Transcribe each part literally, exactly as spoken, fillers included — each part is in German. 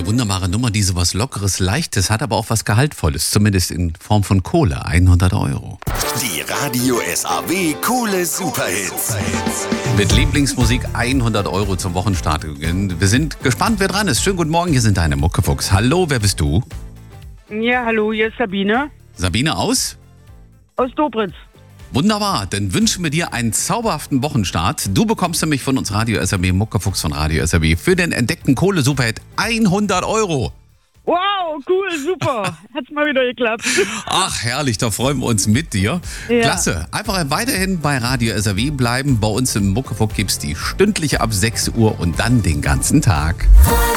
eine wunderbare Nummer, die so was Lockeres, Leichtes hat, aber auch was Gehaltvolles. Zumindest in Form von Kohle. hundert Euro. Die Radio S A W Coole Superhits. Mit Lieblingsmusik hundert Euro zum Wochenstart. Wir sind gespannt, wer dran ist. Schönen guten Morgen, hier sind deine Muckefuchs. Hallo, wer bist du? Ja, hallo, hier ist Sabine Sabine aus? aus Dobritz. Wunderbar, dann wünschen wir dir einen zauberhaften Wochenstart. Du bekommst nämlich von uns Radio S A W, Muckefuchs von Radio S A W, für den entdeckten Kohle-Superhit hundert Euro. Wow, cool, super. Hat's mal wieder geklappt. Ach, herrlich, da freuen wir uns mit dir. Ja. Klasse. Einfach weiterhin bei Radio S A W bleiben. Bei uns im Muckefuchs gibt's die stündliche ab sechs Uhr und dann den ganzen Tag.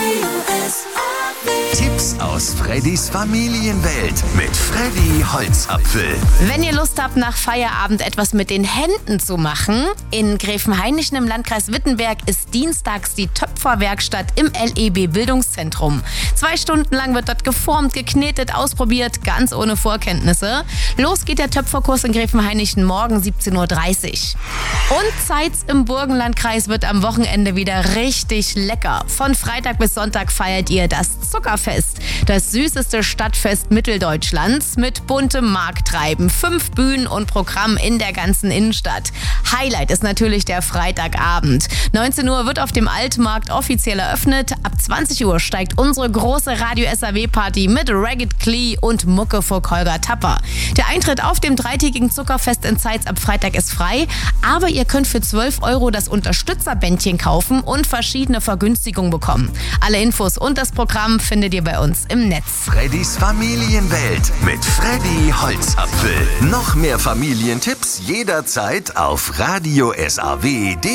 Tipps aus Freddys Familienwelt mit Freddy Holzapfel. Wenn ihr Lust habt, nach Feierabend etwas mit den Händen zu machen, in Gräfenhainichen im Landkreis Wittenberg ist dienstags die Töpferwerkstatt im L E B Bildungszentrum. Zwei Stunden lang wird dort geformt, geknetet, ausprobiert, ganz ohne Vorkenntnisse. Los geht der Töpferkurs in Gräfenhainichen morgen siebzehn Uhr dreißig. Und Zeitz im Burgenlandkreis wird am Wochenende wieder richtig lecker. Von Freitag bis Sonntag feiert ihr das Zuckerfest. Das süßeste Stadtfest Mitteldeutschlands mit buntem Markttreiben, fünf Bühnen und Programm in der ganzen Innenstadt. Highlight ist natürlich der Freitagabend. neunzehn Uhr wird auf dem Altmarkt offiziell eröffnet. Ab zwanzig Uhr steigt unsere große Radio S A W-Party mit Ragged Clee und Muckefuck Holger Tapper. Der Eintritt auf dem dreitägigen Zuckerfest in Zeitz ab Freitag ist frei, aber ihr könnt für zwölf Euro das Unterstützerbändchen kaufen und verschiedene Vergünstigungen bekommen. Alle Infos und das Programm findet ihr bei uns im Netz. Freddys Familienwelt mit Freddy Holzapfel. Noch mehr Familientipps jederzeit auf radio S A W punkt de.